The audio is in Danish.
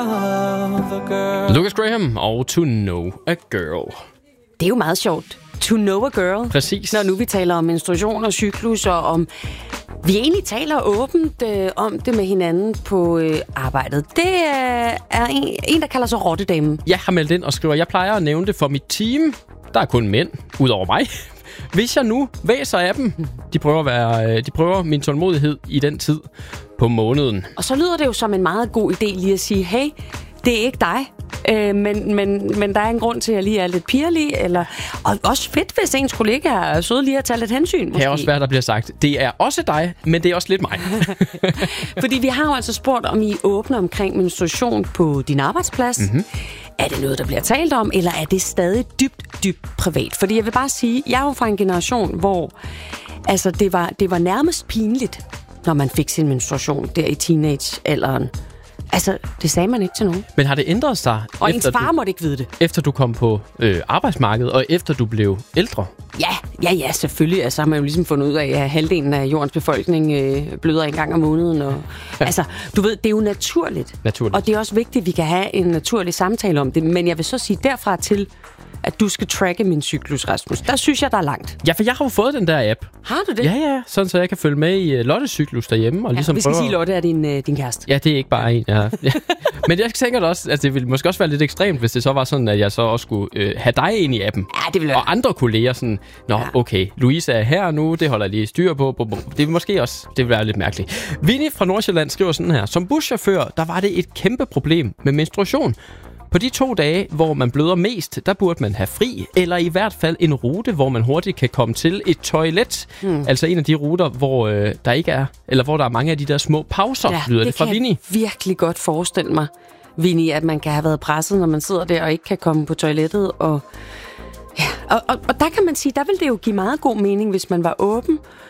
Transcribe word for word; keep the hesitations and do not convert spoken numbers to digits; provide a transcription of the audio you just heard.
Lucas Graham og To Know a Girl. Det er jo meget sjovt. To know a girl. Præcis. Når nu vi taler om menstruation og cyklus, og om vi egentlig taler åbent øh, om det med hinanden på øh, arbejdet. Det øh, er en, en, der kalder sig Rottedamen. Jeg har meldt ind og skriver, jeg plejer at nævne det for mit team. Der er kun mænd, udover mig. Hvis jeg nu væser af dem, de prøver, at være, de prøver min tålmodighed i den tid på måneden. Og så lyder det jo som en meget god idé lige at sige, hey, det er ikke dig. Øh, men, men, men der er en grund til, at jeg lige er lidt pirlig. Eller, og også fedt, hvis ens kollegaer er søde lige at tage lidt hensyn. Måske. Kan også være, der bliver sagt, det er også dig, men det er også lidt mig. Fordi vi har jo altså spurgt, om I åbner omkring menstruation på din arbejdsplads. Mm-hmm. Er det noget, der bliver talt om, eller er det stadig dybt, dybt privat? Fordi jeg vil bare sige, jeg er jo fra en generation, hvor altså, det, var, det var nærmest pinligt, når man fik sin menstruation der i teenagealderen. Altså, det sagde man ikke til nogen. Men har det ændret sig? Og ens far du, måtte ikke vide det. Efter du kom på øh, arbejdsmarkedet, og efter du blev ældre? Ja, ja, ja, selvfølgelig. Altså har man jo ligesom fundet ud af, at halvdelen af jordens befolkning øh, bløder en gang om måneden. Og, ja. Altså, du ved, det er jo naturligt. Naturligt. Og det er også vigtigt, at vi kan have en naturlig samtale om det. Men jeg vil så sige derfra til, at du skal tracke min cyklus, Rasmus. Der synes jeg, der er langt. Ja, for jeg har jo fået den der app. Har du det? Ja, ja. Sådan, så jeg kan følge med i uh, Lottes cyklus derhjemme. Og ja, ligesom vi skal prøve... sige, at Lotte er din, øh, din kæreste. Ja, det er ikke bare en, ja. Ja. Men jeg tænker da også, at det ville måske også være lidt ekstremt, hvis det så var sådan, at jeg så også skulle øh, have dig ind i appen. Ja, det ville være. Og andre kolleger sådan, nå, ja. Okay, Louise er her nu, det holder jeg lige styr på. Det vil måske også, det vil være lidt mærkeligt. Vinnie fra Nordsjælland skriver sådan her, som buschauffør, der var det et kæmpe problem med menstruation. På de to dage, hvor man bløder mest, der burde man have fri, eller i hvert fald en rute, hvor man hurtigt kan komme til et toilet. Hmm. Altså en af de ruter, hvor øh, der ikke er, eller hvor der er mange af de der små pauser, ja, lyder det, det fra Vinnie. Det kan jeg virkelig godt forestille mig, Vinnie, at man kan have været presset, når man sidder der og ikke kan komme på toilettet. Og, ja. og, og, og der kan man sige, der vil det jo give meget god mening, hvis man var åben